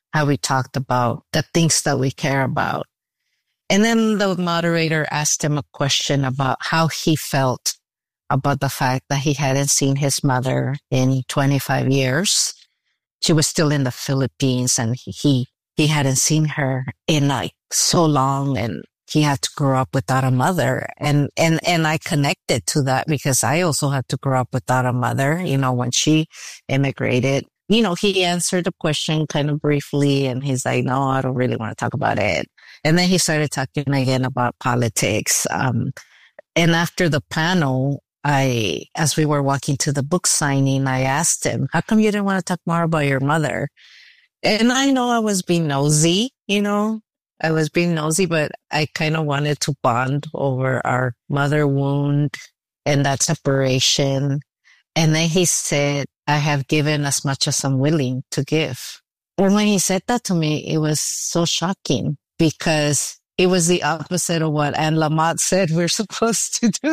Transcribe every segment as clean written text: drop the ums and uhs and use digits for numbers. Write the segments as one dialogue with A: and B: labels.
A: how we talked about the things that we care about. And then the moderator asked him a question about how he felt about the fact that he hadn't seen his mother in 25 years. She was still in the Philippines, and he hadn't seen her in like so long, and he had to grow up without a mother. And I connected to that because I also had to grow up without a mother, you know, when she immigrated. You know, he answered the question kind of briefly, and he's like, no, I don't really want to talk about it. And then he started talking again about politics. And after the panel, as we were walking to the book signing, I asked him, how come you didn't want to talk more about your mother? And I know I was being nosy, you know, but I kind of wanted to bond over our mother wound and that separation. And then he said, I have given as much as I'm willing to give. And when he said that to me, it was so shocking because it was the opposite of what Anne Lamott said we're supposed to do.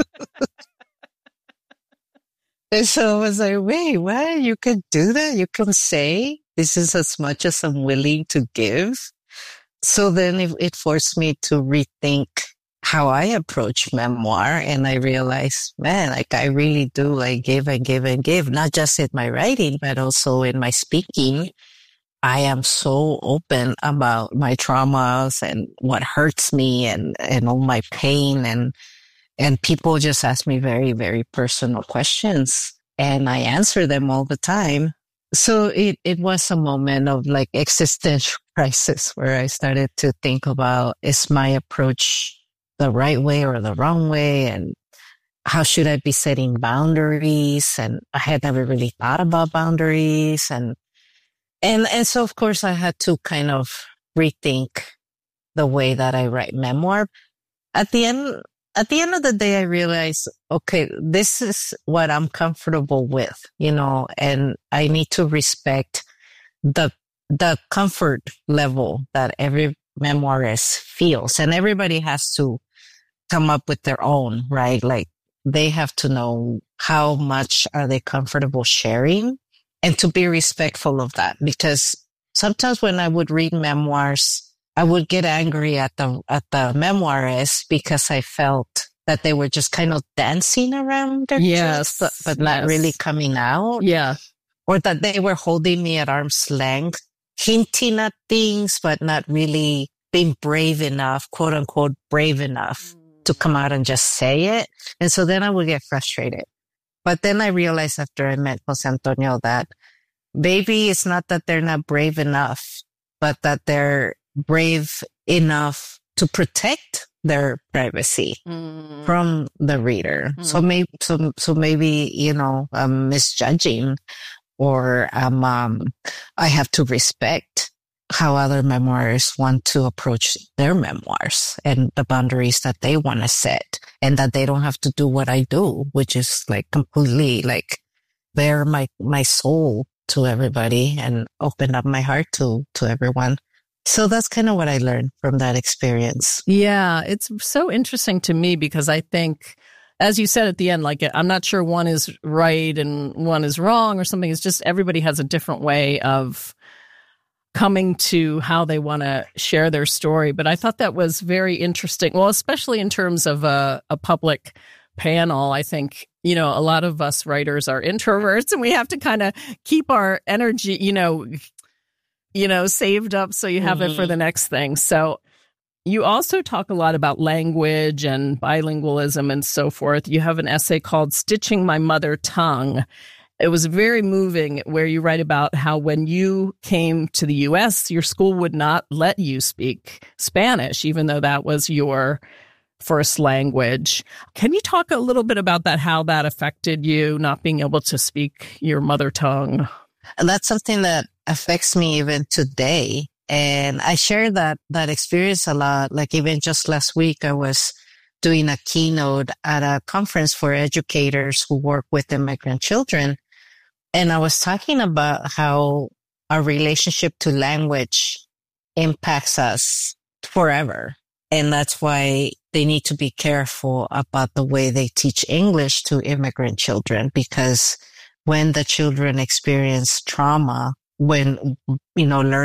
A: And so I was like, wait, what? You can do that? You can say this is as much as I'm willing to give? So then it forced me to rethink how I approach memoir. And I realized, man, like I really do like give and give and give, not just in my writing, but also in my speaking. I am so open about my traumas and what hurts me and all my pain. And people just ask me very, very personal questions, and I answer them all the time. So it was a moment of like existential crisis where I started to think about, is my approach the right way or the wrong way? And how should I be setting boundaries? And I had never really thought about boundaries. And so of course I had to kind of rethink the way that I write memoir. At the end of the day, I realized, okay, this is what I'm comfortable with, you know, and I need to respect the comfort level that every memoirist feels. And everybody has to come up with their own, right? Like they have to know how much are they comfortable sharing, and to be respectful of that. Because sometimes when I would read memoirs, I would get angry at the memoirist because I felt that they were just kind of dancing around their truth, but not really coming out.
B: Yeah.
A: Or that they were holding me at arm's length, hinting at things, but not really being brave enough, quote unquote, brave enough to come out and just say it. And so then I would get frustrated. But then I realized after I met Jose Antonio that maybe it's not that they're not brave enough, but that they're brave enough to protect their privacy from the reader. So maybe, you know, I'm misjudging, or I have to respect how other memoirists want to approach their memoirs and the boundaries that they want to set, and that they don't have to do what I do, which is like completely like bare my soul to everybody and open up my heart to everyone. So that's kind of what I learned from that experience.
B: Yeah, it's so interesting to me because I think, as you said at the end, like I'm not sure one is right and one is wrong or something. It's just everybody has a different way of coming to how they want to share their story. But I thought that was very interesting. Well, especially in terms of a public panel. I think, you know, a lot of us writers are introverts and we have to kind of keep our energy, you know, saved up so you have it for the next thing. So you also talk a lot about language and bilingualism and so forth. You have an essay called Stitching My Mother Tongue. It was very moving, where you write about how when you came to the U.S., your school would not let you speak Spanish, even though that was your first language. Can you talk a little bit about that, how that affected you, not being able to speak your mother tongue?
A: And that's something that affects me even today. And I share that experience a lot. Like even just last week, I was doing a keynote at a conference for educators who work with immigrant children. And I was talking about how our relationship to language impacts us forever. And that's why they need to be careful about the way they teach English to immigrant children, because when the children experience trauma, when, learning